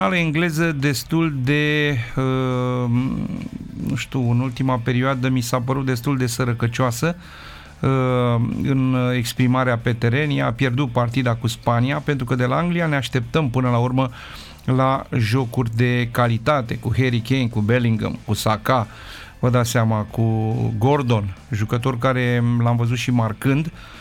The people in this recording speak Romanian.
engleză destul de, nu știu, în ultima perioadă mi s-a părut destul de sărăcăcioasă în exprimarea pe teren. Ea a pierdut partida cu Spania, pentru că de la Anglia ne așteptăm până la urmă la jocuri de calitate, cu Harry Kane, cu Bellingham, cu Saka, vă dați seama, cu Gordon, jucător care l-am văzut și marcând,